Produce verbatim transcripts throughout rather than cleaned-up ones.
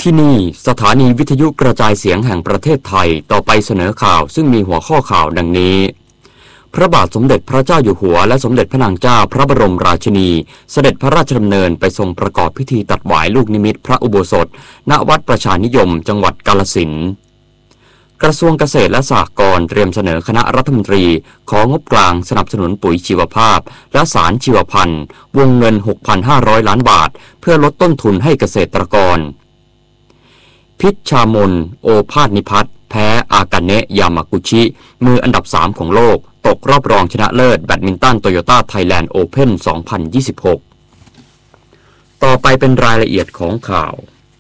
ที่นี่สถานีวิทยุกระจายเสียงแห่งประเทศไทยต่อไปเสนอข่าวซึ่งมีหัวข้อข่าวดังนี้พระบาทสมเด็จพระเจ้าอยู่หัวและสมเด็จพระนางเจ้าพระบรมราชินีเสด็จพระราชดำเนินไปทรงประกอบพิธีตัดหวายลูกนิมิตพระอุโบสถณวัดประชานิยมจังหวัดกาฬสินธุ์กระทรวงเกษตรและสหกรณ์เตรียมเสนอคณะรัฐมนตรีของงบกลางสนับสนุนปุ๋ยชีวภาพและสารชีวพันธุ์วงเงิน หกพันห้าร้อย ล้านบาทเพื่อลดต้นทุนให้เกษตรกรพิชชามนโอภาสนิพัฒน์แพ้อากาเนะยามากุชิมืออันดับสามของโลกตกรอบรองชนะเลิศแบดมินตันโตโยต้าไทยแลนด์โอเพ่นสองพันยี่สิบหกต่อไปเป็นรายละเอียดของข่าว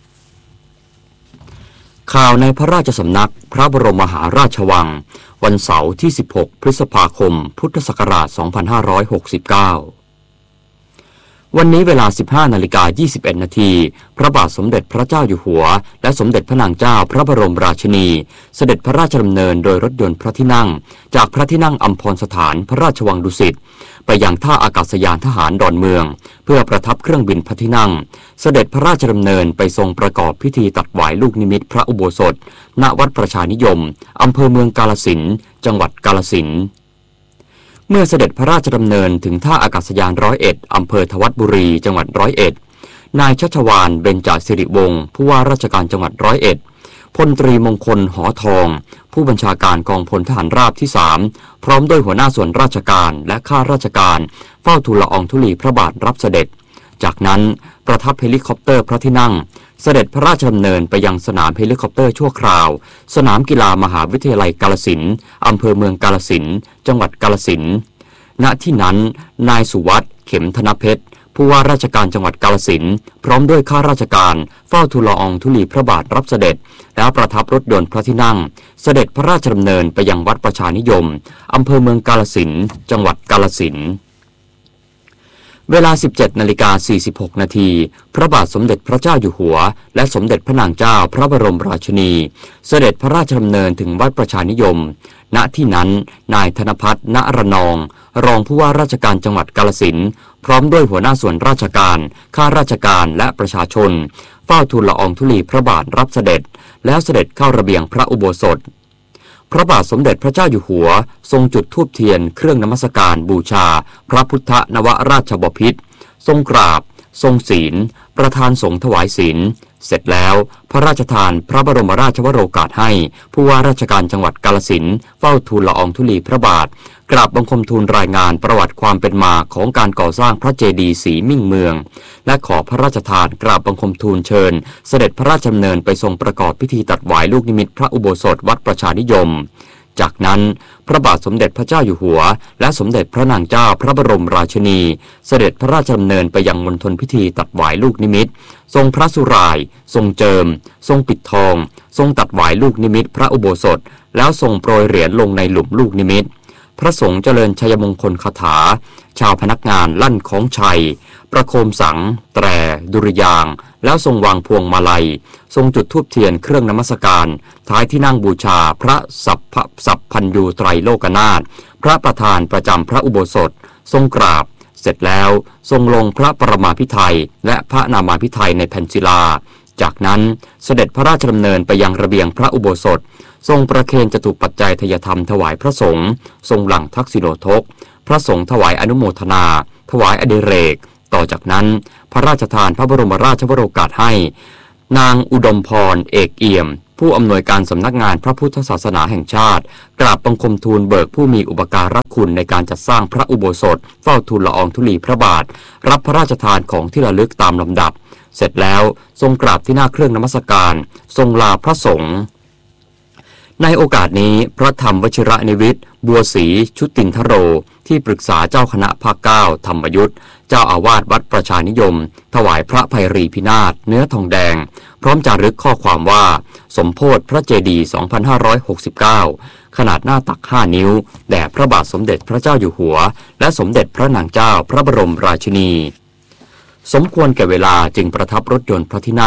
ข่าวในพระราชสำนักพระบรมมหาราชวังวันเสาร์ที่สิบหกพฤษภาคมพุทธศักราชสองพันห้าร้อยหกสิบเก้าวันนี้เวลา สิบห้านาฬิกายี่สิบเอ็ดนาทีพระบาทสมเด็จพระเจ้าอยู่หัวและสมเด็จพระนางเจ้าพระบรมราชินีเสด็จพระราชดำเนินโดยรถยนต์พระที่นั่งจากพระที่นั่งอัมพรสถานพระราชวังดุสิตไปยังท่าอากาศยานทหารดอนเมืองเพื่อประทับเครื่องบินพระที่นั่งเสด็จพระราชดำเนินไปทรงประกอบพิธีตัดหวายลูกนิมิตพระอุโบสถณวัดประชานิยมอำเภอเมืองกาฬสินธุ์จังหวัดกาฬสินธุ์เมื่อเสด็จพระราชดำเนินถึงท่าอากาศยานร้อยเอ็ดอำเภอทวัดบุรีจังหวัดร้อยเอ็ดนายชัชวาลเบญจสิริวงศ์ผู้ว่าราชการจังหวัดร้อยเอ็ดพลตรีมงคลหอทองผู้บัญชาการกองพลทหารราบที่สามพร้อมด้วยหัวหน้าส่วนราชการและข้าราชการเฝ้าทูลละอองธุลีพระบาทรับเสด็จจากนั้นประทับเฮลิคอปเตอร์พระที่นั่งเสด็จพระราชดำเนินไปยังสนามเฮลิคอปเตอร์ชั่วคราวสนามกีฬามหาวิทยาลัยกาฬสินธุ์อำเภอเมืองกาฬสินธุ์จังหวัดกาฬสินธุ์ณที่นั้นนายสุวัฒน์เข็มธนเพชรผู้ว่าราชการจังหวัดกาฬสินธุ์พร้อมด้วยข้าราชการเฝ้าทูลละอองธุลีพระบาทรับเสด็จแล้วประทับรถยนต์พระที่นั่งเสด็จพระราชดำเนินไปยังวัดประชานิยมอำเภอเมืองกาฬสินธุ์จังหวัดกาฬสินธุ์เวลา สิบเจ็ดนาฬิกาสี่สิบหกนาทีพระบาทสมเด็จพระเจ้าอยู่หัวและสมเด็จพระนางเจ้าพระบรมราชินีเสด็จพระราชดำเนินถึงวัดประชานิยมณที่นั้นนายธนภัทร ณระนองรองผู้ว่าราชการจังหวัดกาฬสินธุ์พร้อมด้วยหัวหน้าส่วนราชการข้าราชการและประชาชนเฝ้าทูลละอองธุลีพระบาทรับเสด็จแล้วเสด็จเข้าระเบียงพระอุโบสถพระบาทสมเด็จพระเจ้าอยู่หัวทรงจุดธูปเทียนเครื่องนมัสการบูชาพระพุทธนวราชบพิตรทรงกราบทรงศีลประธานสงฆ์ถวายศีลเสร็จแล้วพระราชทานพระบรมราชวโรกาสให้ผู้ว่าราชการจังหวัดกาฬสินธุ์เฝ้าทูลละอองธุลีพระบาทกราบบังคมทูลรายงานประวัติความเป็นมาของการก่อสร้างพระเจดีย์ศรีมิ่งเมืองและขอพระราชทานกราบบังคมทูลเชิญเสด็จพระราชดำเนินไปทรงประกอบพิธีตัดหวายลูกนิมิตพระอุโบสถวัดประชานิยมจากนั้นพระบาทสมเด็จพระเจ้าอยู่หัวและสมเด็จพระนางเจ้าพระบรมราชินีเสด็จพระราชดำเนินไปยังมณฑลพิธีตัดหวายลูกนิมิตทรงพระสุรายทรงเจิมทรงปิดทองทรงตัดหวายลูกนิมิตพระอุโบสถแล้วทรงโปรยเหรียญลงในหลุมลูกนิมิตพระสงฆ์เจริญชัยมงคลคาถาชาวพนักงานลั่นของชัยประโคมสังแตรดุริยางค์แล้วทรงวางพวงมาลัยทรงจุดธูปเทียนเครื่องนมัสการท้ายที่นั่งบูชาพระสัพพสัพพัญญูไตรโลกนาถพระประธานประจำพระอุโบสถทรงกราบเสร็จแล้วทรงลงพระปรมาภิไธยและพระนามาภิไธยในแผ่นศิลาจากนั้นเสด็จพระราชดำเนินไปยังระเบียงพระอุโบสถทรงประเคนจตุปัจจัยทายธรรมถวายพระสงฆ์ทรงหลั่งทักษิโณทกพระสงฆ์ถวายอนุโมทนาถวายอดิเรกต่อจากนั้นพระราชทานพระบรมราชวโรกาสให้นางอุดมพรเอกเอี่ยมผู้อำนวยการสำนักงานพระพุทธศาสนาแห่งชาติกราบบังคมทูลเบิกผู้มีอุปการะคุณในการจัดสร้างพระอุโบสถเฝ้าทูลละอองธุลีพระบาทรับพระราชทานของที่ระลึกตามลำดับเสร็จแล้วทรงกราบที่หน้าเครื่องนมัสการทรงลาพระสงฆ์ในโอกาสนี้พระธรรมวชิระนิวิตบัวศรีชุตินทโรที่ปรึกษาเจ้าคณะภาคเก้าธรรมยุทธเจ้าอาวาสวัดประชานิยมถวายพระไพรีพินาศเนื้อทองแดงพร้อมจารึกข้อความว่าสมโภชพระเจดีย์สองพันห้าร้อยหกสิบเก้าขนาดหน้าตักห้านิ้วแด่พระบาทสมเด็จพระเจ้าอยู่หัวและสมเด็จพระนางเจ้าพระบรมราชินีสมควรแก่เวลาจึงประทับรถยนต์พระที่นั่ง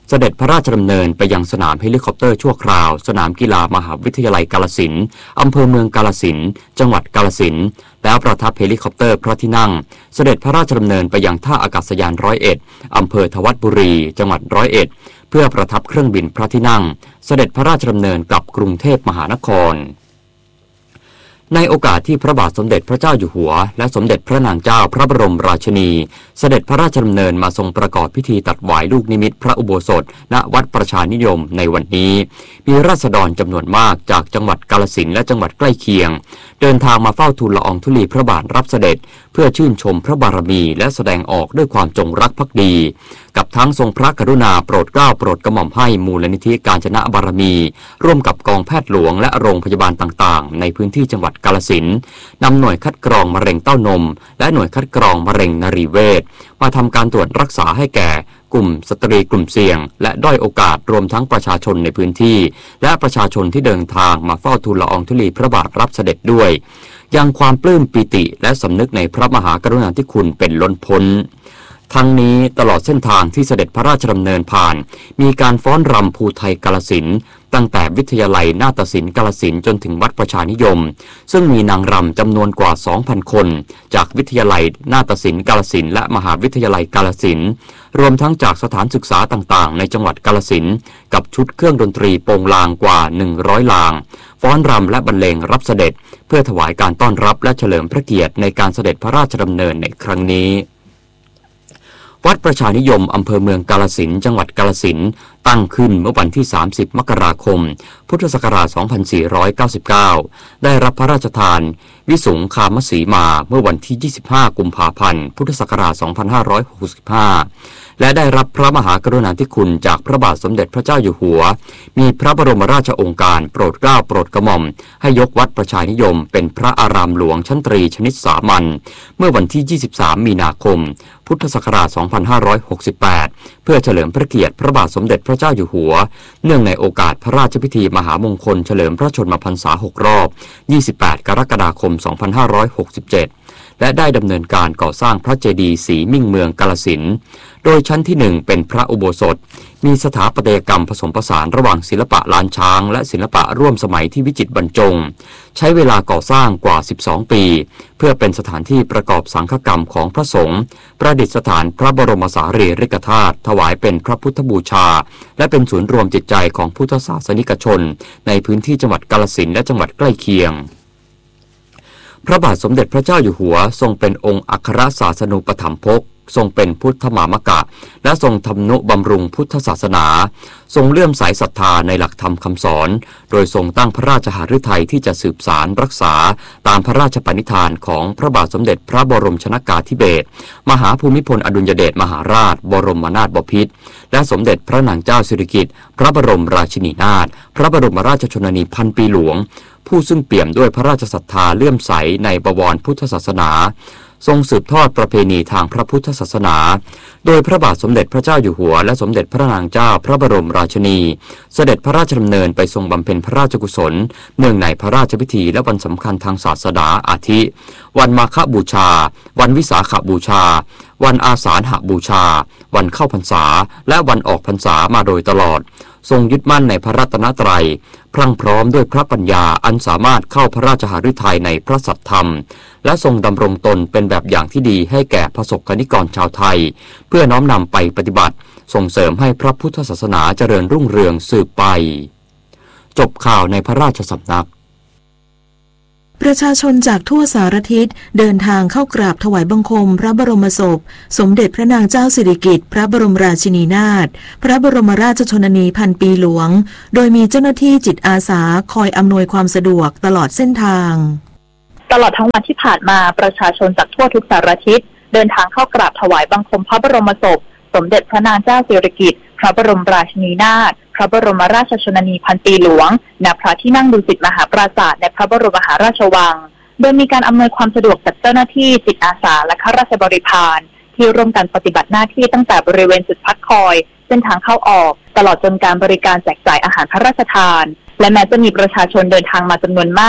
เสด็จพระราชดำเนินไปยังสนามเฮลิคอปเตอร์ชั่วคราวสนามกีฬามหาวิทยาลัยกาฬสินธุ์อำเภอเมืองกาฬสินธุ์จังหวัดกาฬสินธุ์แล้วประทับเฮลิคอปเตอร์พระที่นั่งเสด็จพระราชดำเนินไปยังท่าอากาศยานร้อยเอ็ดอำเภอทวัดบุรีจังหวัดร้อยเอ็ดเพื่อประทับเครื่องบินพระที่นั่งเสด็จพระราชดำเนินกลับกรุงเทพมหานครในโอกาสที่พระบาทสมเด็จพระเจ้าอยู่หัวและสมเด็จพระนางเจ้าพระบรมราชินีเสด็จพระราชดำเนินมาทรงประกอบพิธีตัดหวายลูกนิมิตพระอุโบสถณวัดประชานิยมในวันนี้มีราษฎรจำนวนมากจากจังหวัดกาฬสินธุ์และจังหวัดใกล้เคียงเดินทางมาเฝ้าทูลละอองธุลีพระบาทรับเสด็จเพื่อชื่นชมพระบารมีและแสดงออกด้วยความจงรักภักดีกับทั้งทรงพระกรุณาโปรดเกล้าโปรดกระหม่อมให้มูลนิธิกาญจนบารมีร่วมกับกองแพทย์หลวงและโรงพยาบาลต่างๆในพื้นที่จังหวัดกาฬสินธุ์นำหน่วยคัดกรองมะเร็งเต้านมและหน่วยคัดกรองมะเร็งนรีเวชมาทำการตรวจรักษาให้แก่กลุ่มสตรีกลุ่มเสี่ยงและด้อยโอกาสรวมทั้งประชาชนในพื้นที่และประชาชนที่เดินทางมาเฝ้าทูลละอองธุลีพระบาทรับเสด็จด้วยยังความปลื้มปิติและสำนึกในพระมหากรุณาธิคุณเป็นล้นพ้นทั้งนี้ตลอดเส้นทางที่เสด็จพระราชดำเนินผ่านมีการฟ้อนรำภูไทยกาฬสินธุ์ตั้งแต่วิทยาลัยนาฏศิลป์กาฬสินธุ์จนถึงวัดประชานิยมซึ่งมีนางรำจำนวนกว่า สองพัน คนจากวิทยาลัยนาฏศิลป์กาฬสินธุ์และมหาวิทยาลัยกาฬสินธุ์รวมทั้งจากสถานศึกษาต่างๆในจังหวัดกาฬสินธุ์กับชุดเครื่องดนตรีโปงลางกว่าหนึ่งร้อยลางฟ้อนรำและบรรเลงรับเสด็จเพื่อถวายการต้อนรับและเฉลิมพระเกียรติในการเสด็จพระราชดำเนินในครั้งนี้วัดประชานิยมอำเภอเมืองกาฬสินธุ์จังหวัดกาฬสินธุ์ตั้งขึ้นเมื่อวันที่สามสิบมกราคมพุทธศักราชสองพันสี่ร้อยเก้าสิบเก้าได้รับพระราชทานวิสุงคามสีมาเมื่อวันที่ยี่สิบห้ากุมภาพันธ์พุทธศักราชสองพันห้าร้อยหกสิบห้าและได้รับพระมหากรุณาธิคุณจากพระบาทสมเด็จพระเจ้าอยู่หัวมีพระบรมราชโองการโปรดเกล้าโปรดกระหม่อมให้ยกวัดประชานิยมเป็นพระอารามหลวงชั้นตรีชนิดสามัญเมื่อวันที่ยี่สิบสามมีนาคมพุทธศักราชสองพันห้าร้อยหกสิบแปดเพื่อเฉลิมพระเกียรติพระบาทสมเด็จพระเจ้าอยู่หัวเนื่องในโอกาสพระราชพิธีมหามงคลเฉลิมพระชนมพรรษาหกรอบยี่สิบแปดกรกฎาคมสองพันห้าร้อยหกสิบเจ็ดและได้ดำเนินการก่อสร้างพระเจดีย์ศรีมิ่งเมืองกาฬสินธุ์โดยชั้นที่หนึ่งเป็นพระอุโบสถมีสถาปัตยกรรมผสมผสานระหว่างศิลปะล้านช้างและศิลปะร่วมสมัยที่วิจิตรบรรจงใช้เวลาก่อสร้างกว่าสิบสองปีเพื่อเป็นสถานที่ประกอบสังฆกรรมของพระสงฆ์ประดิษฐานพระบรมสารีริกธาตุถวายเป็นพระพุทธบูชาและเป็นศูนย์รวมจิตใจของพุทธศาสนิกชนในพื้นที่จังหวัดกาฬสินธุ์และจังหวัดใกล้เคียงพระบาทสมเด็จพระเจ้าอยู่หัวทรงเป็นองค์อัครศาสนูปถัมภกทรงเป็นพุทธมามกะและทรงทำนุบำรุงพุทธศาสนาทรงเลื่อมใสศรัทธาในหลักธรรมคำสอนโดยทรงตั้งพระราชหฤทัยที่จะสืบสารรักษาตามพระราชปณิธานของพระบาทสมเด็จพระบรมชนกาธิเบศรมหาภูมิพลอดุลยเดชมหาราชบรมนาถบพิตรและสมเด็จพระนางเจ้าสิริกิติ์พระบรมราชินีนาถพระบรมราชชนนีพันปีหลวงผู้ซึ่งเปี่ยมด้วยพระราชศรัทธาเลื่อมใสในบวรพุทธศาสนาทรงสืบทอดประเพณีทางพระพุทธศาสนาโดยพระบาทสมเด็จพระเจ้าอยู่หัวและสมเด็จพระนางเจ้าพระบรมราชินีเสด็จพระราชดำเนินไปทรงบำเพ็ญพระราชกุศลเนื่องในพระราชพิธีและวันสำคัญทางศาสนาอาทิวันมาฆบูชาวันวิสาขบูชาวันอาสาฬหบูชาวันเข้าพรรษาและวันออกพรรษามาโดยตลอดทรงยึดมั่นในพระรัตนตรัยพรั่งพร้อมด้วยพระปัญญาอันสามารถเข้าพระราชหฤทัยในพระสัทธรรมและทรงดำรงตนเป็นแบบอย่างที่ดีให้แก่ประสบกนิกรชาวไทยเพื่อน้อมนำไปปฏิบัติส่งเสริมให้พระพุทธศาสนาเจริญรุ่งเรืองสืบไปจบข่าวในพระราชสำนักประชาชนจากทั่วสารทิศเดินทางเข้ากราบถวายบังคมพระบรมศพสมเด็จพระนางเจ้าสิริกิติ์พระบรมราชินีนาถพระบรมราชชนนีพันปีหลวงโดยมีเจ้าหน้าที่จิตอาสาคอยอำนวยความสะดวกตลอดเส้นทางตลอดทั้งวันที่ผ่านมาประชาชนจากทั่วทุกสารทิศเดินทางเข้ากราบถวายบังคมพระบรมศพสมเด็จพระนางเจ้าสิริกิติ์พระบรมราชินีนาถพระบรมราชชนนีพันปีหลวงณพระที่นั่งดุสิตมหาปราสาทในพระบรมมหาราชวังโดยมีการอำนวยความสะดวกจากเจ้าหน้าที่จิตอาสาและข้าราชบริพารที่ร่วมกันปฏิบัติหน้าที่ตั้งแต่บริเวณจุดพักคอยเส้นทางเข้าออกตลอดจนการบริการแจกจ่ายอาหารพระราชทานและแม้จะมีประชาชนเดินทางมาจำนวนมาก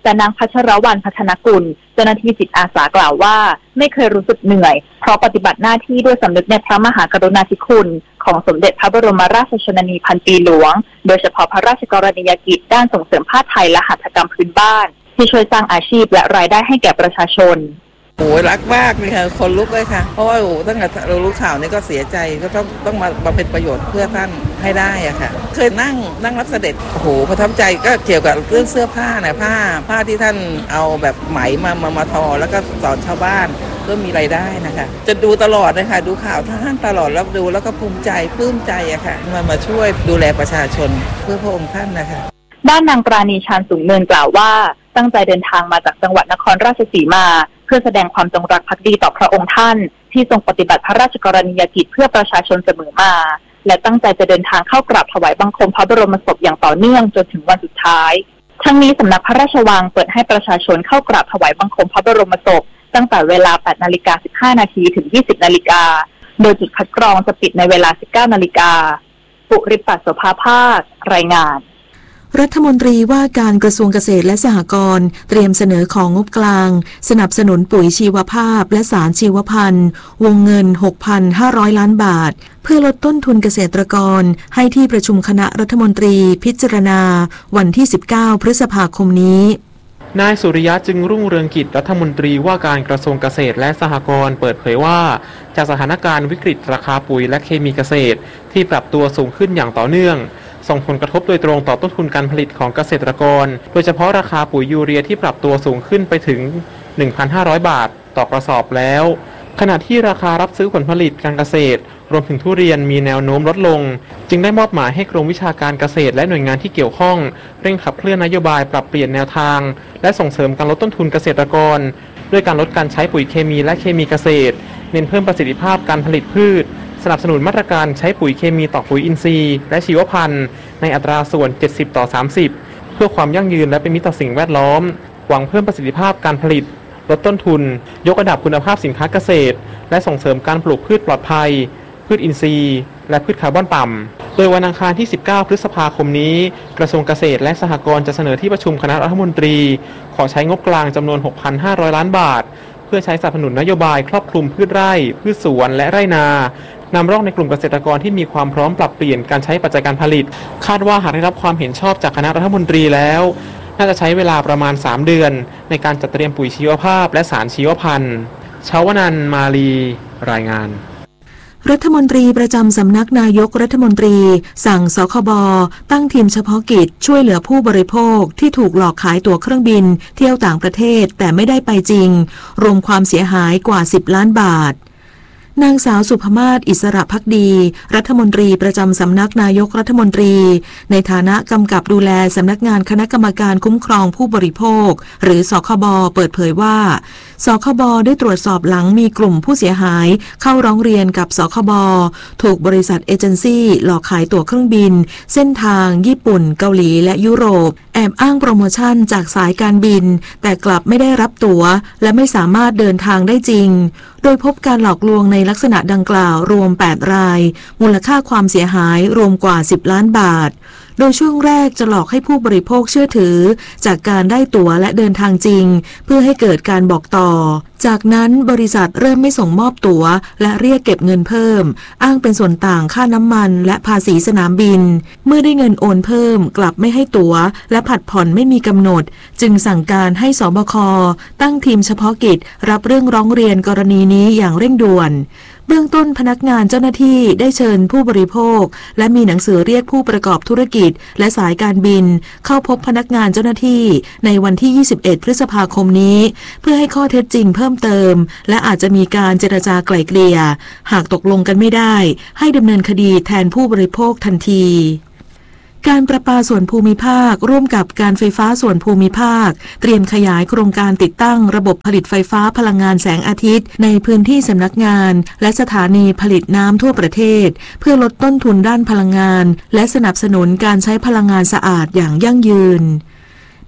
แต่นางพัชรวรรณพัฒนกุลเจ้าหน้าที่จิตอาสากล่าวว่าไม่เคยรู้สึกเหนื่อยเพราะปฏิบัติหน้าที่ด้วยสำนึกในพระมหากรุณาธิคุณของสมเด็จพระบรมราชชนนีพันปีหลวงโดยเฉพาะพระราชกรณียกิจด้านส่งเสริมผ้าไทยและหัตถกรรมพื้นบ้านที่ช่วยสร้างอาชีพและรายได้ให้แก่ประชาชนโอ้รักมากเลยค่ะคนลุกเลยค่ะเพราะว่าโอ้ตั้งแต่เรารู้ข่าวนี้ก็เสียใจก็ต้องต้องมาบำเพ็ญประโยชน์เพื่อท่านให้ได้อะค่ะเคยนั่งนั่งรับเสด็จโอ้โหประทับใจก็เกี่ยวกับเรื่องเสื้อผ้านะผ้าผ้าที่ท่านเอาแบบไหมมามามาทอแล้วก็สอนชาวบ้านเพื่อมีรายได้นะคะจะดูตลอดเลยค่ะดูข่าวท่านตลอดแล้วดูแล้วก็ภูมิใจปลื้มใจอะค่ะมามาช่วยดูแลประชาชนเพื่อพระองค์ท่านนะคะด้านนางปราณีชาญสูงเนินกล่าวว่าตั้งใจเดินทางมาจากจังหวัดนครราชสีมาเพื่อแสดงความจงรักภักดีต่อพระองค์ท่านที่ทรงปฏิบัติพระราชกรณียกิจเพื่อประชาชนเสมอมาและตั้งใจจะเดินทางเข้ากราบถวายบังคมพระบรมศพอย่างต่อเนื่องจนถึงวันสุดท้ายทั้งนี้สำนักพระราชวังเปิดให้ประชาชนเข้ากราบถวายบังคมพระบรมศพตั้งแต่เวลา แปดนาฬิกาสิบห้านาทีถึง ยี่สิบนาฬิกาโดยจุดคัดกรองจะปิดในเวลา สิบเก้านาฬิกาปุริปัสโสภาภาครายงานรัฐมนตรีว่าการกระทรวงเกษตรและสหกรณ์เตรียมเสนอของงบกลางสนับสนุนปุ๋ยชีวภาพและสารชีวพันธุ์วงเงิน หกพันห้าร้อย ล้านบาทเพื่อลดต้นทุนเกษตรกรให้ที่ประชุมคณะรัฐมนตรีพิจารณาวันที่ สิบเก้า พฤษภาคมนี้นายสุริยะจึงรุ่งเรืองกิจรัฐมนตรีว่าการกระทรวงเกษตรและสหกรณ์เปิดเผยว่าจากสถานการณ์วิกฤตราคาปุ๋ยและเคมีเกษตรที่ปรับตัวสูงขึ้นอย่างต่อเนื่องส่งผลกระทบโดยตรงต่อต้นทุนการผลิตของเกษตรกรโดยเฉพาะราคาปุ๋ยยูเรียที่ปรับตัวสูงขึ้นไปถึง หนึ่งพันห้าร้อย บาทต่อกระสอบแล้วขณะที่ราคารับซื้อผลผลิตการเกษตรรวมถึงทุเรียนมีแนวโน้มลดลงจึงได้มอบหมายให้กรมวิชาการเกษตรและหน่วยงานที่เกี่ยวข้องเร่งขับเคลื่อนนโยบายปรับเปลี่ยนแนวทางและส่งเสริมการลดต้นทุนเกษตรกรด้วยการลดการใช้ปุ๋ยเคมีและเคมีเกษตรเน้นเพิ่มประสิทธิภาพการผลิตพืชสนับสนุนมาตรการใช้ปุ๋ยเคมีต่อปุ๋ยอินทรีย์และชีวพันธุ์ในอัตราส่วนเจ็ดสิบต่อสามสิบเพื่อความยั่งยืนและเป็นมิตรต่อสิ่งแวดล้อมหวังเพิ่มประสิทธิภาพการผลิตลดต้นทุนยกระดับคุณภาพสินค้าเกษตรและส่งเสริมการปลูกพืชปลอดภัยพืชอินทรีย์และพืชคาร์บอนต่ำโดยวันอังคารที่สิบเก้าพฤษภาคมนี้กระทรวงเกษตรและสหกรณ์จะเสนอที่ประชุมคณะรัฐมนตรีขอใช้งบกลางจำนวน หกพันห้าร้อย ล้านบาทเพื่อใช้สนับสนุนนโยบายครอบคลุมพืชไร่พืชสวนและไร่นานำร่องในกลุ่มเกษตรกรที่มีความพร้อมปรับเปลี่ยนการใช้ปัจจัยการผลิตคาดว่าหากได้รับความเห็นชอบจากคณะรัฐมนตรีแล้วน่าจะใช้เวลาประมาณสามเดือนในการจัดเตรียมปุ๋ยชีวภาพและสารชีวพันธุ์ชาวนันท์มาลีรายงานรัฐมนตรีประจำสำนักนายกรัฐมนตรีสั่งสคบตั้งทีมเฉพาะกิจช่วยเหลือผู้บริโภคที่ถูกหลอกขายตั๋วเครื่องบินเที่ยวต่างประเทศแต่ไม่ได้ไปจริงรวมความเสียหายกว่าสิบล้านบาทนางสาวสุภมาศอิสระภักดีรัฐมนตรีประจำสำนักนายกรัฐมนตรีในฐานะกำกับดูแลสำนักงานคณะกรรมการคุ้มครองผู้บริโภคหรือสคบเปิดเผยว่าสคบได้ตรวจสอบหลังมีกลุ่มผู้เสียหายเข้าร้องเรียนกับสคบถูกบริษัทเอเจนซี่หลอกขายตั๋วเครื่องบินเส้นทางญี่ปุ่นเกาหลีและยุโรปแอบอ้างโปรโมชั่นจากสายการบินแต่กลับไม่ได้รับตั๋วและไม่สามารถเดินทางได้จริงโดยพบการหลอกลวงในลักษณะดังกล่าวรวมแปดรายมูลค่าความเสียหายรวมกว่าสิบล้านบาทโดยช่วงแรกจะหลอกให้ผู้บริโภคเชื่อถือจากการได้ตั๋วและเดินทางจริงเพื่อให้เกิดการบอกต่อจากนั้นบริษัทเริ่มไม่ส่งมอบตั๋วและเรียกเก็บเงินเพิ่มอ้างเป็นส่วนต่างค่าน้ำมันและภาษีสนามบินเมื่อได้เงินโอนเพิ่มกลับไม่ให้ตั๋วและผัดผ่อนไม่มีกำหนดจึงสั่งการให้สบคตั้งทีมเฉพาะกิจรับเรื่องร้องเรียนกรณีนี้อย่างเร่งด่วนเบื้องต้นพนักงานเจ้าหน้าที่ได้เชิญผู้บริโภคและมีหนังสือเรียกผู้ประกอบธุรกิจและสายการบินเข้าพบพนักงานเจ้าหน้าที่ในวันที่ยี่สิบเอ็ดพฤษภาคมนี้เพื่อให้ข้อเท็จจริงเพิ่มเติมและอาจจะมีการเจรจาไกล่เกลี่ยหากตกลงกันไม่ได้ให้ดำเนินคดีแทนผู้บริโภคทันทีการประปาส่วนภูมิภาคร่วมกับการไฟฟ้าส่วนภูมิภาคเตรียมขยายโครงการติดตั้งระบบผลิตไฟฟ้าพลังงานแสงอาทิตย์ในพื้นที่สำนักงานและสถานีผลิตน้ำทั่วประเทศเพื่อลดต้นทุนด้านพลังงานและสนับสนุนการใช้พลังงานสะอาดอย่างยั่งยืน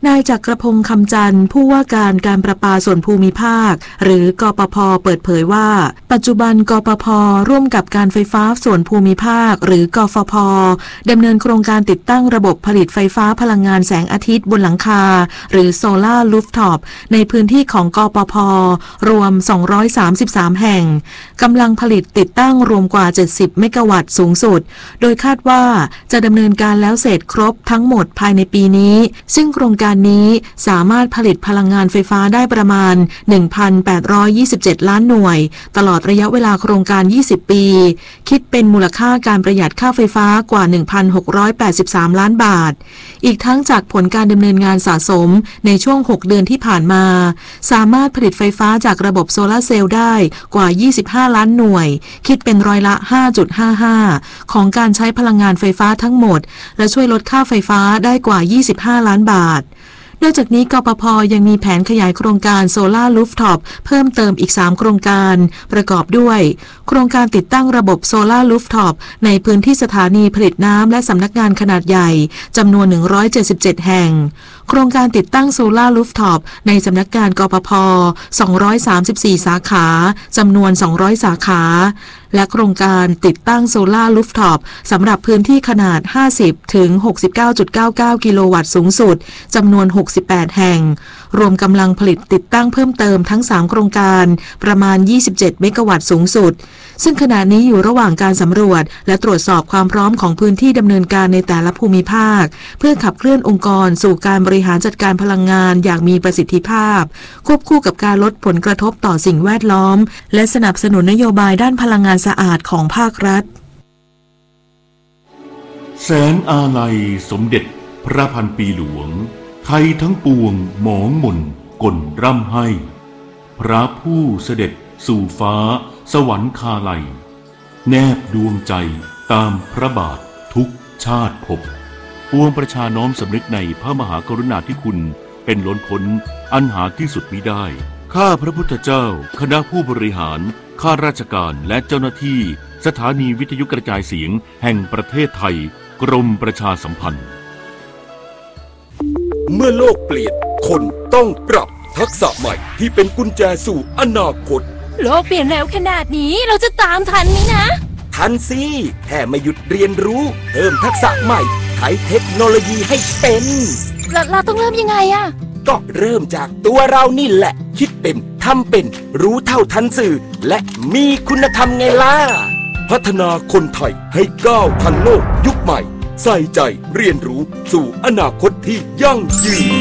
นายจักรพงษ์คำจันทร์ผู้ว่าการการประปาส่วนภูมิภาคหรือกปภ.เปิดเผยว่าปัจจุบันกปภ.ร่วมกับการไฟฟ้าส่วนภูมิภาคหรือกฟผ.ดำเนินโครงการติดตั้งระบบผลิตไฟฟ้าพลังงานแสงอาทิตย์บนหลังคาหรือโซลาร์รูฟท็อปในพื้นที่ของกปภ.รวมสองร้อยสามสิบสามแห่งกำลังผลิตติดตั้งรวมกว่าเจ็ดสิบเมกะวัตต์สูงสุดโดยคาดว่าจะดำเนินการแล้วเสร็จครบทั้งหมดภายในปีนี้ซึ่งโครงการนี้สามารถผลิตพลังงานไฟฟ้าได้ประมาณ หนึ่งพันแปดร้อยยี่สิบเจ็ด ล้านหน่วยตลอดระยะเวลาโครงการยี่สิบปีคิดเป็นมูลค่าการประหยัดค่าไฟฟ้ากว่า หนึ่งพันหกร้อยแปดสิบสาม ล้านบาทอีกทั้งจากผลการดำเนินงานสะสมในช่วงหกเดือนที่ผ่านมาสามารถผลิตไฟฟ้าจากระบบโซลาร์เซลล์ได้กว่ายี่สิบห้าล้านหน่วยคิดเป็นร้อยละ ห้าจุดห้าห้า ของการใช้พลังงานไฟฟ้าทั้งหมดและช่วยลดค่าไฟฟ้าได้กว่ายี่สิบห้าล้านบาทนอกจากนี้กปภ.ยังมีแผนขยายโครงการโซลาร์รูฟท็อปเพิ่มเติมอีกสามโครงการประกอบด้วยโครงการติดตั้งระบบโซลาร์รูฟท็อปในพื้นที่สถานีผลิตน้ำและสำนักงานขนาดใหญ่จำนวนหนึ่งร้อยเจ็ดสิบเจ็ดแห่งโครงการติดตั้งโซลาร์รูฟท็อปในสำนักงานกปภ.สองร้อยสามสิบสี่สาขาจำนวนสองร้อยสาขาและโครงการติดตั้งโซลาร์รูฟท็อปสำหรับพื้นที่ขนาดห้าสิบถึงหกสิบเก้าจุดเก้าเก้า กิโลวัตต์สูงสุดจำนวนหกสิบแปดแห่งรวมกำลังผลิตติดตั้งเพิ่มเติมทั้งสามโครงการประมาณยี่สิบเจ็ดเมกะวัตต์สูงสุดซึ่งขณะนี้อยู่ระหว่างการสำรวจและตรวจสอบความพร้อมของพื้นที่ดำเนินการในแต่ละภูมิภาคเพื่อขับเคลื่อนองค์กรสู่การบริหารจัดการพลังงานอย่างมีประสิทธิภาพควบคู่กับการลดผลกระทบต่อสิ่งแวดล้อมและสนับสนุนนโยบายด้านพลังงานสะอาดของภาครัฐแสนอาลัยสมเด็จพระพันปีหลวงไทยทั้งปวงหมองหม่นกลร่ำให้พระผู้เสด็จสู่ฟ้าสวรรคาลัยแนบดวงใจตามพระบาททุกชาติภพปวงประชาน้อมสำนึกในพระมหากรุณาธิคุณเป็นล้นพ้นอันหาที่สุดมิได้ข้าพระพุทธเจ้าคณะผู้บริหารข้าราชการและเจ้าหน้าที่สถานีวิทยุกระจายเสียงแห่งประเทศไทยกรมประชาสัมพันธ์เมื่อโลกเปลี่ยนคนต้องปรับทักษะใหม่ที่เป็นกุญแจสู่อนาคตโลกเปลี่ยนเร็วขนาดนี้เราจะตามทันไหมนะทันสิแค่ไม่หยุดเรียนรู้เพิ่มทักษะใหม่ใช้เทคโนโลยีให้เป็นเราเราต้องเริ่มยังไงอะก็เริ่มจากตัวเรานี่แหละคิดเป็นทำเป็นรู้เท่าทันสื่อและมีคุณธรรมไงล่ะพัฒนาคนไทยให้ก้าวทันโลกยุคใหม่ใส่ใจเรียนรู้สู่อนาคตที่ยั่งยืน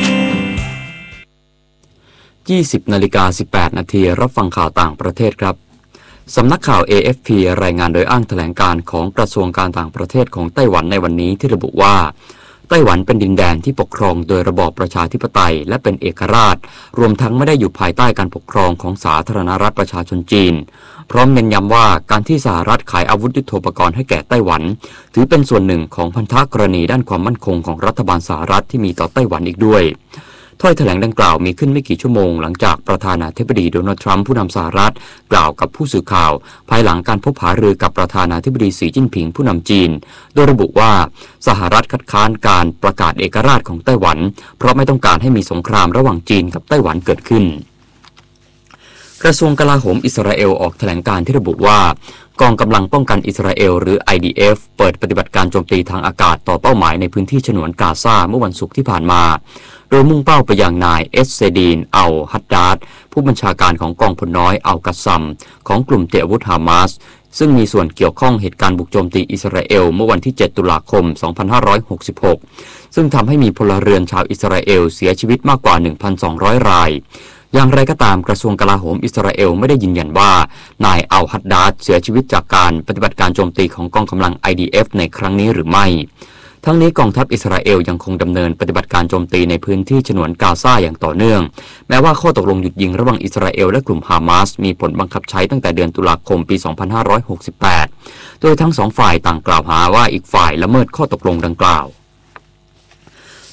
ยี่สิบนาฬิกาสิบแปดนาทีรับฟังข่าวต่างประเทศครับสำนักข่าว เอ เอฟ พี รายงานโดยอ้างแถลงการของกระทรวงการต่างประเทศของไต้หวันในวันนี้ที่ระบุว่าไต้หวันเป็นดินแดนที่ปกครองโดยระบอบประชาธิปไตยและเป็นเอกราชรวมทั้งไม่ได้อยู่ภายใต้การปกครองของสาธารณรัฐประชาชนจีนพร้อมเน้นย้ำว่าการที่สหรัฐขายอาวุธยุทโธปกรณ์ให้แก่ไต้หวันถือเป็นส่วนหนึ่งของพันธกรณีด้านความมั่นคงของรัฐบาลสหรัฐที่มีต่อไต้หวันอีกด้วยถ้อยแถลงดังกล่าวมีขึ้นไม่กี่ชั่วโมงหลังจากประธานาธิบดีโดนัลด์ทรัมป์ผู้นำสหรัฐกล่าวกับผู้สื่อข่าวภายหลังการพบหารือกับประธานาธิบดีสีจิ้นผิงผู้นำจีนโดยระบุว่าสหรัฐคัดค้านการประกาศเอกราชของไต้หวันเพราะไม่ต้องการให้มีสงครามระหว่างจีนกับไต้หวันเกิดขึ้นกระทรวงกลาโหมอิสราเอลออกแถลงการที่ระบุว่ากองกำลังป้องกันอิสราเอลหรือ ไอ ดี เอฟ เปิดปฏิบัติการโจมตีทางอากาศต่อเป้าหมายในพื้นที่ฉนวนกาซาเมื่อวันศุกร์ที่ผ่านมาโดยมุ่งเป้าไปยังนายเอสเซดีนอัลฮัดดาดผู้บัญชาการของกองพลน้อยอัลกัสซัมของกลุ่มเตะอาวุธฮามาสซึ่งมีส่วนเกี่ยวข้องเหตุการณ์บุกโจมตีอิสราเอลเมื่อวันที่เจ็ดตุลาคมสองพันห้าร้อยหกสิบหกซึ่งทำให้มีพลเรือนชาวอิสราเอลเสียชีวิตมากกว่า หนึ่งพันสองร้อย รายอย่างไรก็ตามกระทรวงกลาโหมอิสราเอลไม่ได้ยืนยันว่านายอัลฮัดดาดเสียชีวิตจากการปฏิบัติการโจมตีของกองกำลัง ไอ ดี เอฟ ในครั้งนี้หรือไม่ทั้งนี้กองทัพอิสราเอลยังคงดำเนินปฏิบัติการโจมตีในพื้นที่ฉนวนกาซาอย่างต่อเนื่องแม้ว่าข้อตกลงหยุดยิงระหว่างอิสราเอลและกลุ่มฮามาสมีผลบังคับใช้ตั้งแต่เดือนตุลาคมปีสองพันห้าร้อยหกสิบแปดโดยทั้งสองฝ่ายต่างกล่าวหาว่าอีกฝ่ายละเมิดข้อตกลงดังกล่าว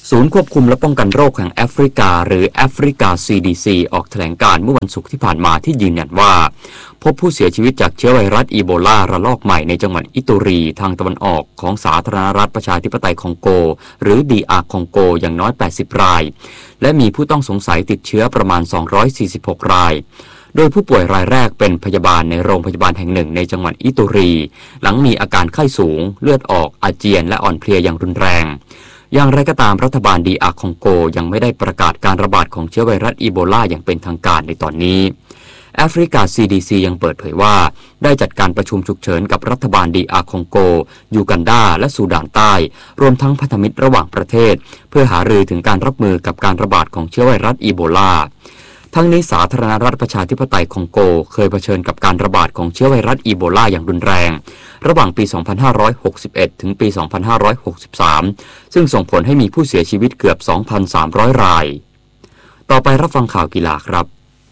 ศูนย์ควบคุมและป้องกันโรคแห่งแอฟริกาหรือแอฟริกา ซี ดี ซี ออกแถลงการณ์เมื่อวันศุกร์ที่ผ่านมาที่ยืนยันว่าพบผู้เสียชีวิตจากเชื้อไวรัสอีโบลาระลอกใหม่ในจังหวัดอิตูรีทางตะวันออกของสาธารณรัฐประชาธิปไตยคองโกหรือ ดี อาร์ คองโกอย่างน้อยแปดสิบรายและมีผู้ต้องสงสัยติดเชื้อประมาณสองร้อยสี่สิบหกรายโดยผู้ป่วยรายแรกเป็นพยาบาลในโรงพยาบาลแห่งหนึ่งในจังหวัดอิตูรีหลังมีอาการไข้สูงเลือดออกอาเจียนและอ่อนเพลียอย่างรุนแรงอย่างไรก็ตามรัฐบาล ดี อาร์ คองโกยังไม่ได้ประกาศการระบาดของเชื้อไวรัสอีโบลาอย่างเป็นทางการในตอนนี้แอฟริกา ซี ดี ซี ยังเปิดเผยว่าได้จัดการประชุมฉุกเฉินกับรัฐบาล ดี อาร์ คองโกยูกันดาและซูดานใต้รวมทั้งพันธมิตรระหว่างประเทศเพื่อหารือถึงการรับมือกับการระบาดของเชื้อไวรัสอีโบลาทั้งนี้สาธารณรัฐประชาธิปไตยคองโกเคยเผชิญกับการระบาดของเชื้อไวรัสอีโบลาอย่างรุนแรงระหว่างปี สองพันห้าร้อยหกสิบเอ็ด ถึงปี สองพันห้าร้อยหกสิบสาม ซึ่งส่งผลให้มีผู้เสียชีวิตเกือบ สองพันสามร้อย รายต่อไปรับฟังข่าวกีฬาครับ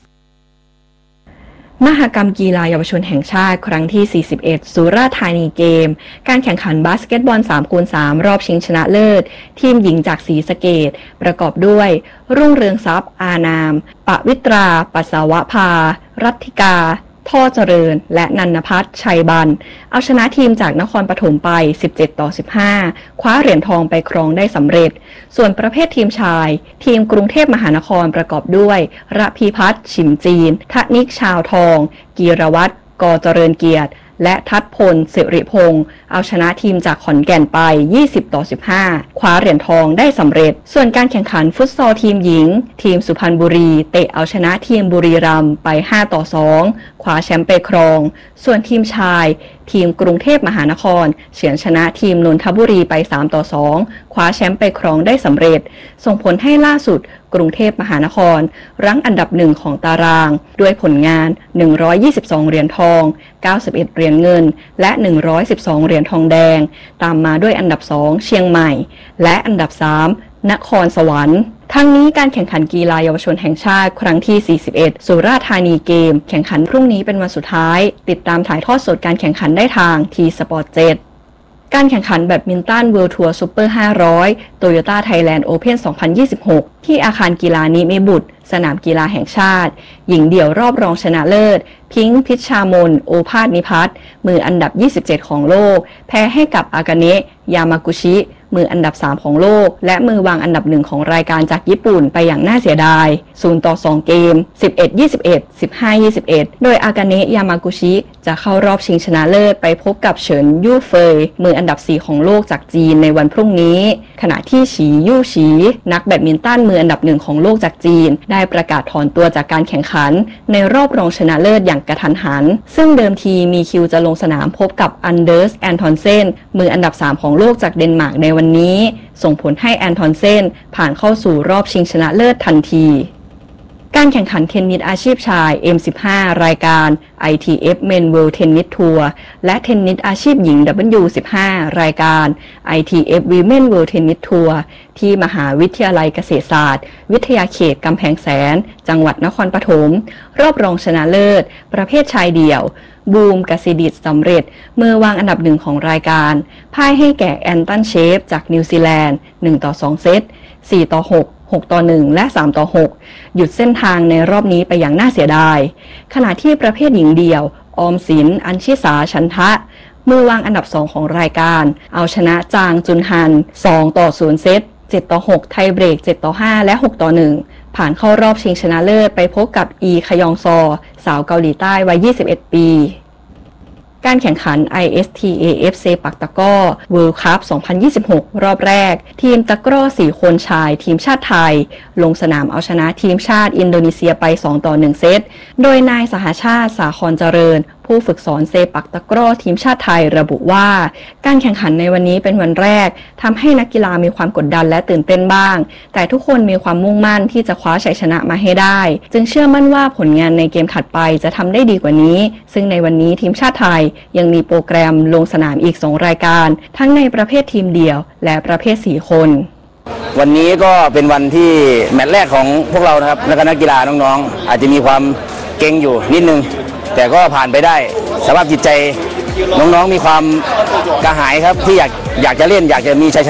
มหกรรมกีฬาเยาวชนแห่งชาติครั้งที่ สี่สิบเอ็ด สุราษฎร์ธานีเกมการแข่งขันบาสเกตบอล สามคูณสาม รอบชิงชนะเลิศทีมหญิงจากศรีสะเกษประกอบด้วยรุ่งเรืองทรัพย์อานามปวิตราปัสสาวะภารัตถิกาท่อเจริญและนันทพัฒน์ชัยบันเอาชนะทีมจากนครปฐมไปสิบเจ็ดต่อสิบห้าคว้าเหรียญทองไปครองได้สำเร็จส่วนประเภททีมชายทีมกรุงเทพมหานครประกอบด้วยระพีพัฒน์ฉิมจีนทนิกชาวทองกีรวัตรกเจริญเกียรติและทัศพลสิริพงศ์เอาชนะทีมจากขอนแก่นไปยี่สิบต่อสิบห้าคว้าเหรียญทองได้สำเร็จส่วนการแข่งขันฟุตซอลทีมหญิงทีมสุพรรณบุรีเตะเอาชนะทีมบุรีรัมย์ไปห้าต่อสองคว้าแชมป์ไปครองส่วนทีมชายทีมกรุงเทพมหานครเฉือนชนะทีมนนทบุรีไปสามต่อสองคว้าแชมป์ไปครองได้สำเร็จส่งผลให้ล่าสุดกรุงเทพมหานครรั้งอันดับหนึ่งของตารางด้วยผลงานหนึ่งร้อยยี่สิบสองเหรียญทองเก้าสิบเอ็ดเหรียญเงินและหนึ่งร้อยสิบสองเหรียญทองแดงตามมาด้วยอันดับสองเชียงใหม่และอันดับสามนครสวรรค์ทั้งนี้การแข่งขันกีฬาเยาวชนแห่งชาติครั้งที่ สี่สิบเอ็ด สุราษฎร์ธานีเกมแข่งขันพรุ่งนี้เป็นวันสุดท้ายติดตามถ่ายทอดสดการแข่งขันได้ทาง ที สปอร์ต เจ็ดการแข่งขันแบดมินตัน World Tour Super ห้าร้อย Toyota Thailand Open สองพันยี่สิบหกที่อาคารกีฬานิมิบุตรสนามกีฬาแห่งชาติหญิงเดี่ยวรอบรองชนะเลิศพิงค์พิชชามนโอภาสนิพัฒน์มืออันดับยี่สิบเจ็ดของโลกแพ้ให้กับอากาเนะยามากุชิมืออันดับสามของโลกและมือวางอันดับหนึ่งของรายการจากญี่ปุ่นไปอย่างน่าเสียดายศูนย์ต่อสองเกม สิบเอ็ด ยี่สิบเอ็ด สิบห้า ยี่สิบเอ็ด โดยอากาเนะยามากุชิจะเข้ารอบชิงชนะเลิศไปพบกับเฉินยู่เฟยมืออันดับสี่ของโลกจากจีนในวันพรุ่งนี้ขณะที่ฉียู่ฉีนักแบดมินตันมืออันดับหนึ่งของโลกจากจีนได้ประกาศถอนตัวจากการแข่งขันในรอบรองชนะเลิศอย่างกระทันหันซึ่งเดิมทีมีคิวจะลงสนามพบกับอันเดอร์สแอนทอนเซนมืออันดับสามของโลกจากเดนมาร์กในวันนี้ส่งผลให้แอนทอนเซนผ่านเข้าสู่รอบชิงชนะเลิศทันทีการแข่งขันเทนนิสอาชีพชาย เอ็ม สิบห้า รายการ ไอ ที เอฟ Men World Tennis Tour และเทนนิสอาชีพหญิง ดับเบิลยู สิบห้า รายการ ไอ ที เอฟ Women World Tennis Tour ที่มหาวิทยาลัยเกษตรศาสตร์วิทยาเขตกำแพงแสนจังหวัดนครปฐมรอบรองชนะเลิศประเภทชายเดี่ยวบูมกสิดิษฐ์สำเร็จมือวางอันดับหนึ่งของรายการพ่ายให้แก่แอนตันเชฟจากนิวซีแลนด์หนึ่งต่อสองเซตสี่ต่อหก หกต่อหนึ่งและสามต่อหกหยุดเส้นทางในรอบนี้ไปอย่างน่าเสียดายขณะที่ประเภทหญิงเดี่ยวออมสินอัญชิสาชันทะมือวางอันดับสองของรายการเอาชนะจางจุนฮันสองต่อศูนย์เซตเจ็ดต่อหกไทยเบรกเจ็ดต่อห้าและหกต่อหนึ่งผ่านเข้ารอบชิงชนะเลิศไปพบกับอีคยองซอสาวเกาหลีใต้วัยยี่สิบเอ็ดปีการแข่งขัน ไอ เอส ที เอ เอฟ เซปักตะกร้อ World Cup สองพันยี่สิบหก รอบแรกทีมตะกร้อสี่คนชายทีมชาติไทยลงสนามเอาชนะทีมชาติอินโดนีเซียไปสองต่อหนึ่งเซตโดยนายสหชาติสาครเจริญผู้ฝึกสอนเซปักตะกร้อทีมชาติไทยระบุว่าการแข่งขันในวันนี้เป็นวันแรกทำให้นักกีฬามีความกดดันและตื่นเต้นบ้างแต่ทุกคนมีความมุ่งมั่นที่จะคว้าชัยชนะมาให้ได้จึงเชื่อมั่นว่าผลงานในเกมถัดไปจะทำได้ดีกว่านี้ซึ่งในวันนี้ทีมชาติไทยยังมีโปรแกรมลงสนามอีกสองรายการทั้งในประเภททีมเดี่ยวและประเภทสี่คนวันนี้ก็เป็นวันที่แมตช์แรกของพวกเรานะครับและนักกีฬาน้องๆอาจจะมีความเก่งอยู่นิดนึงแต่ก็ผ่านไปได้สภาพจิตใจน้องๆมีความกระหายครับที่อยากอยากจะเล่นอยากจะมีชัยชนะ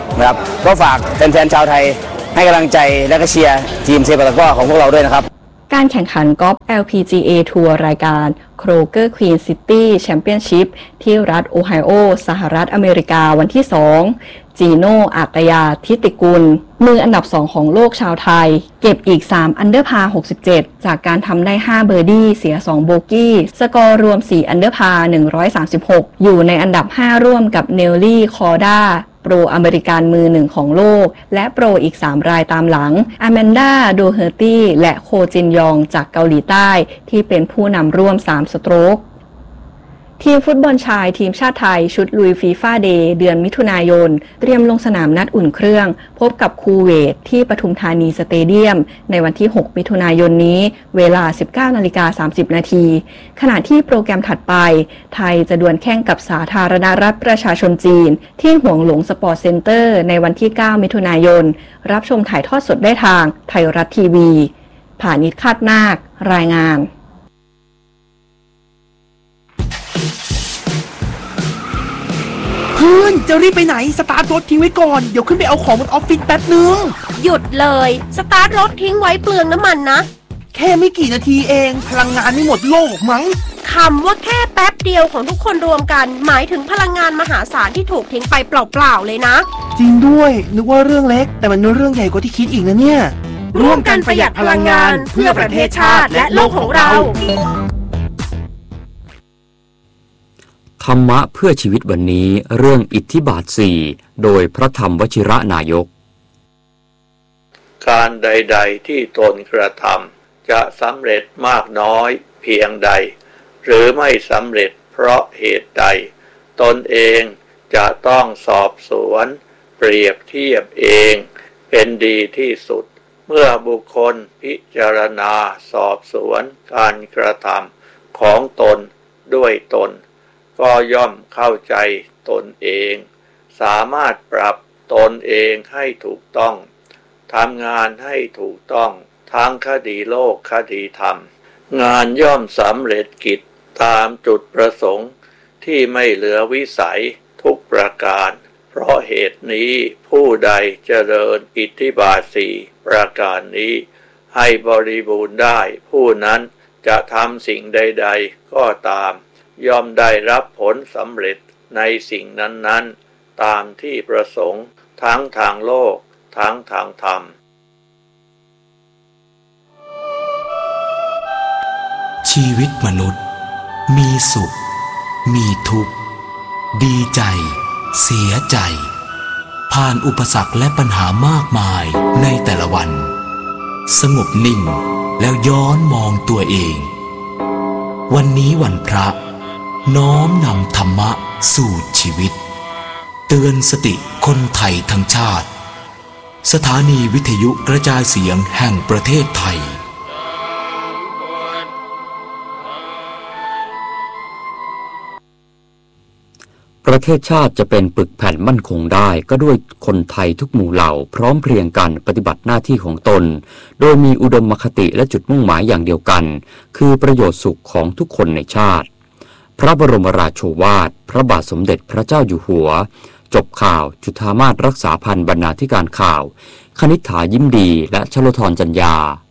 นะครับก็ฝากแฟนๆชาวไทยให้กำลังใจและก็เชียร์ทีมเซปักตะกร้อของพวกเราด้วยนะครับการแข่งขันกอล์ฟ แอล พี จี เอ ทัวร์รายการ Kroger Queen City Championship ที่รัฐโอไฮโอสหรัฐอเมริกาวันที่ สอง จีโน่อากยาทิติกุลมืออันดับสองของโลกชาวไทยเก็บอีกสามอันเดอร์พาร์หกสิบเจ็ดจากการทำได้ห้าเบอร์ดี้เสียสองโบกี้สกอร์รวมสี่อันเดอร์พาร์หนึ่งร้อยสามสิบหกอยู่ในอันดับห้าร่วมกับเนลลี่คอร์ดาโปรอเมริกันมือหนึ่งของโลกและโปรอีกสามรายตามหลังอแมนดาโดเฮอร์ตี้และโคจินยองจากเกาหลีใต้ที่เป็นผู้นำร่วมสามสโตรกทีมฟุตบอลชายทีมชาติไทยชุดลุยฟีฟ่าเดย์เดือนมิถุนายนเตรียมลงสนามนัดอุ่นเครื่องพบกับคูเวตที่ปทุมธานีสเตเดียมในวันที่หกมิถุนายนนี้เวลา สิบเก้านาฬิกาสามสิบนาทีขณะที่โปรแกรมถัดไปไทยจะดวลแข่งกับสาธารณรัฐประชาชนจีนที่หวงหลงสปอร์ตเซ็นเตอร์ในวันที่เก้ามิถุนายนรับชมถ่ายทอดสดได้ทางไทยรัฐทีวีผานิช คาดนาครายงานเพื่อนจะรีบไปไหนสตาร์ทรถทิ้งไว้ก่อนเดี๋ยวขึ้นไปเอาของบนออฟฟิศแป๊บนึงหยุดเลยสตาร์ทรถทิ้งไว้เปลืองน้ำมันนะแค่ไม่กี่นาทีเองพลังงานไม่หมดโลกมั้งคำว่าแค่แป๊บเดียวของทุกคนรวมกันหมายถึงพลังงานมหาศาลที่ถูกทิ้งไปเปล่าๆเลยนะจริงด้วยนึกว่าเรื่องเล็กแต่มันเป็นเรื่องใหญ่กว่าที่คิดอีกนะเนี่ยร่วมกันประหยัดพลังงานเพื่อประเทศชาติและโลกของเราธรรมะเพื่อชีวิตวันนี้เรื่องอิทธิบาทสี่โดยพระธรรมวชิระนายกการใดๆที่ตนกระทำจะสำเร็จมากน้อยเพียงใดหรือไม่สำเร็จเพราะเหตุใดตนเองจะต้องสอบสวนเปรียบเทียบเองเป็นดีที่สุดเมื่อบุคคลพิจารณาสอบสวนการกระทำของตนด้วยตนก็ย่อมเข้าใจตนเองสามารถปรับตนเองให้ถูกต้องทำงานให้ถูกต้องทั้งคดีโลกคดีธรรมงานย่อมสำเร็จกิจตามจุดประสงค์ที่ไม่เหลือวิสัยทุกประการเพราะเหตุนี้ผู้ใดเจริญอิทธิบาทสี่ประการนี้ให้บริบูรณ์ได้ผู้นั้นจะทำสิ่งใดๆก็ตามย่อมได้รับผลสำเร็จในสิ่งนั้นๆตามที่ประสงค์ทั้งทางโลกทั้งทางธรรมชีวิตมนุษย์มีสุขมีทุกข์ดีใจเสียใจผ่านอุปสรรคและปัญหามากมายในแต่ละวันสงบนิ่งแล้วย้อนมองตัวเองวันนี้วันพระน้อมนำธรรมะสู่ชีวิตเตือนสติคนไทยทั้งชาติสถานีวิทยุกระจายเสียงแห่งประเทศไทยประเทศชาติจะเป็นปึกแผ่นมั่นคงได้ก็ด้วยคนไทยทุกหมู่เหล่าพร้อมเพรียงกันปฏิบัติหน้าที่ของตนโดยมีอุดมคติและจุดมุ่งหมายอย่างเดียวกันคือประโยชน์สุขของทุกคนในชาติพระบรมราโชวาทพระบาทสมเด็จพระเจ้าอยู่หัวจบข่าวจุฑามาสรักษาพันธ์บรรณาธิการข่าวคณิษฐายิ้มดีและชโลธรจัญญา